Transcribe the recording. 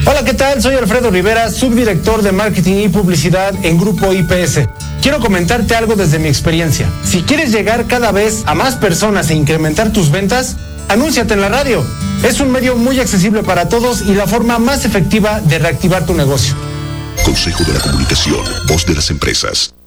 Hola, ¿qué tal? Soy Alfredo Rivera, subdirector de Marketing y Publicidad en Grupo IPS. Quiero comentarte algo desde mi experiencia. Si quieres llegar cada vez a más personas e incrementar tus ventas, anúnciate en la radio. Es un medio muy accesible para todos y la forma más efectiva de reactivar tu negocio. Consejo de la Comunicación, voz de las empresas.